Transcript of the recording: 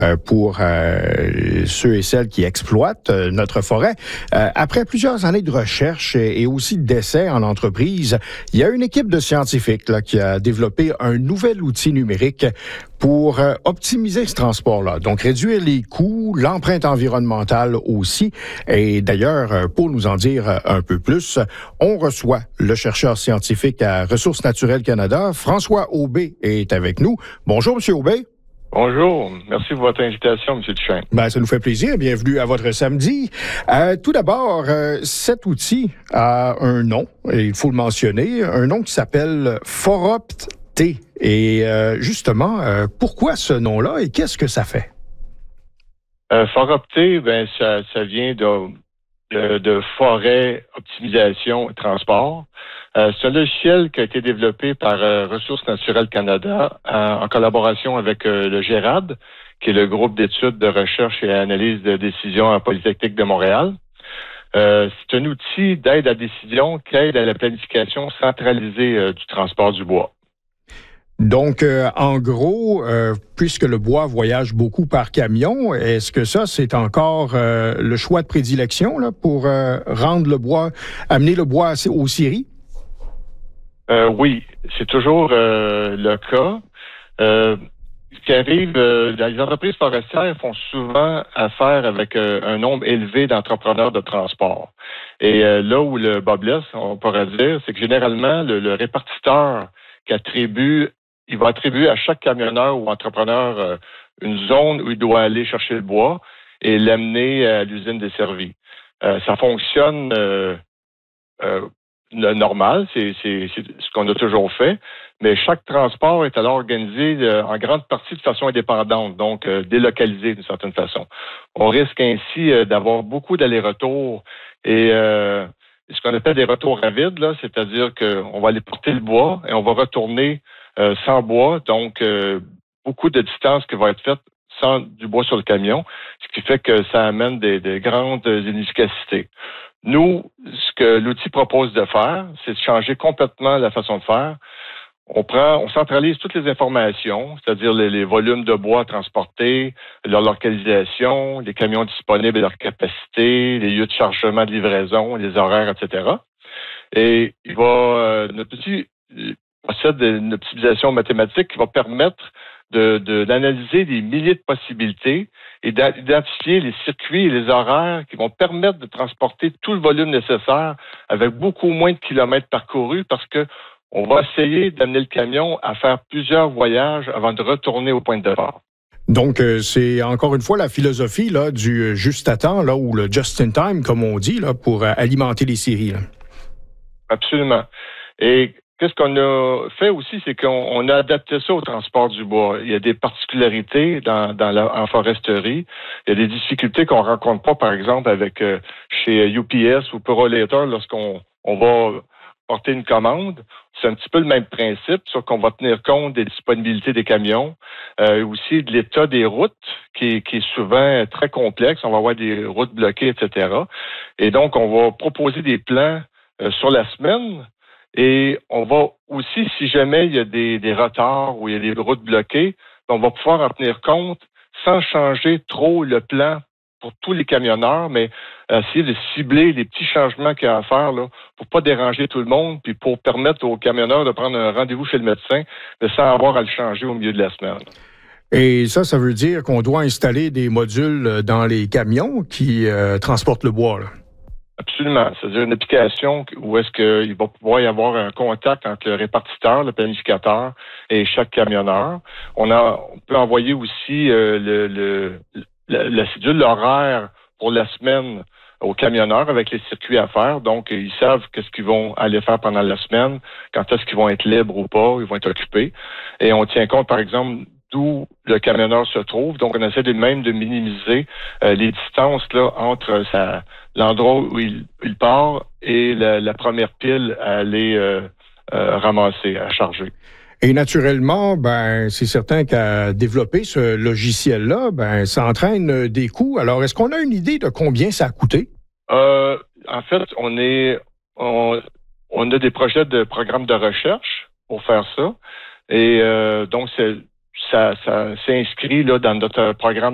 pour ceux et celles qui exploitent notre forêt. Après plusieurs années de recherche et aussi d'essais en entreprise, il y a une équipe de scientifiques là, qui a développé un nouvel outil numérique pour optimiser ce transport-là. Donc, réduire les coûts, l'empreinte environnementale aussi. Et d'ailleurs, pour nous en dire un peu plus, on reçoit le chercheur scientifique à Ressources naturelles Canada, François Aubé, est avec nous. Bonjour, M. Aubé. Bonjour. Merci pour votre invitation, M. Duchesne. Ça nous fait plaisir. Bienvenue à votre samedi. Tout d'abord, cet outil a un nom, et il faut le mentionner, un nom qui s'appelle Foropt-T. Et justement, pourquoi ce nom-là et qu'est-ce que ça fait? Foropt-T, ça vient de forêt, optimisation et transport. C'est un logiciel qui a été développé par Ressources naturelles Canada en collaboration avec le GERAD, qui est le groupe d'études de recherche et analyse de décision à Polytechnique de Montréal. C'est un outil d'aide à décision qui aide à la planification centralisée du transport du bois. Donc, en gros, puisque le bois voyage beaucoup par camion, est-ce que ça, c'est encore le choix de prédilection là, pour rendre le bois, amener le bois aux scieries? Oui, c'est toujours le cas. Ce qui arrive, les entreprises forestières font souvent affaire avec un nombre élevé d'entrepreneurs de transport. Et là où le bas blesse, on pourrait dire, c'est que généralement, le répartiteur qui il va attribuer à chaque camionneur ou entrepreneur une zone où il doit aller chercher le bois et l'amener à l'usine desservie. Ça fonctionne normal, c'est ce qu'on a toujours fait, mais chaque transport est alors organisé en grande partie de façon indépendante, donc délocalisé d'une certaine façon. On risque ainsi d'avoir beaucoup d'allers-retours et ce qu'on appelle des retours à vide, là, c'est-à-dire qu'on va aller porter le bois et on va retourner sans bois, donc beaucoup de distance qui va être faite sans du bois sur le camion, ce qui fait que ça amène des grandes inefficacités. Nous, ce que l'outil propose de faire, c'est de changer complètement la façon de faire. On centralise toutes les informations, c'est-à-dire les volumes de bois transportés, leur localisation, les camions disponibles et leur capacité, les lieux de chargement de livraison, les horaires, etc. Et notre outil possède une optimisation mathématique qui va permettre d'analyser des milliers de possibilités et d'identifier les circuits et les horaires qui vont permettre de transporter tout le volume nécessaire avec beaucoup moins de kilomètres parcourus parce que on va essayer d'amener le camion à faire plusieurs voyages avant de retourner au point de départ. Donc, c'est encore une fois la philosophie là, du juste à temps, là, ou le just in time, comme on dit, là, pour alimenter les scieries. Là. Absolument. Et qu'est-ce qu'on a fait aussi, c'est qu'on a adapté ça au transport du bois. Il y a des particularités en foresterie. Il y a des difficultés qu'on rencontre pas, par exemple, avec chez UPS ou Purolator lorsqu'on va porter une commande. C'est un petit peu le même principe, sauf qu'on va tenir compte des disponibilités des camions, aussi de l'état des routes, qui est souvent très complexe. On va avoir des routes bloquées, etc. Et donc, on va proposer des plans sur la semaine. Et on va aussi, si jamais il y a des retards ou il y a des routes bloquées, on va pouvoir en tenir compte sans changer trop le plan pour tous les camionneurs, mais essayer de cibler les petits changements qu'il y a à faire là, pour pas déranger tout le monde, puis pour permettre aux camionneurs de prendre un rendez-vous chez le médecin, mais sans avoir à le changer au milieu de la semaine. Et ça veut dire qu'on doit installer des modules dans les camions qui transportent le bois, là. Absolument. C'est-à-dire une application où est-ce qu'il va pouvoir y avoir un contact entre le répartiteur, le planificateur et chaque camionneur. On peut envoyer aussi la cédule, l'horaire pour la semaine aux camionneurs avec les circuits à faire. Donc, ils savent qu'est-ce qu'ils vont aller faire pendant la semaine, quand est-ce qu'ils vont être libres ou pas, ils vont être occupés. Et on tient compte, par exemple, d'où le camionneur se trouve. Donc, on essaie même de minimiser les distances là entre l'endroit où il part et la première pile à aller ramasser, à charger. Et naturellement, c'est certain qu'à développer ce logiciel-là, ça entraîne des coûts. Alors, est-ce qu'on a une idée de combien ça a coûté? En fait, on a des projets de programmes de recherche pour faire ça. Et donc, ça s'inscrit là dans notre programme